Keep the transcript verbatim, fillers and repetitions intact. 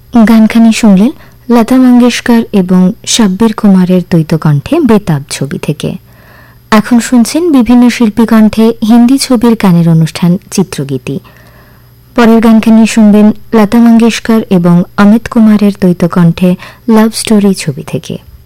গানখানি শুনলেন লতা মঙ্গেশকর এবং সাব্বির কুমারের দ্বৈত কণ্ঠে বেতাব ছবি থেকে। এখন শুনছেন বিভিন্ন শিল্পী কণ্ঠে হিন্দি ছবির গানের অনুষ্ঠান চিত্রগীতি। পরের গানখানি শুনবেন লতা মঙ্গেশকর এবং অমিত কুমারের দ্বৈত কণ্ঠে লাভ স্টোরি ছবি থেকে।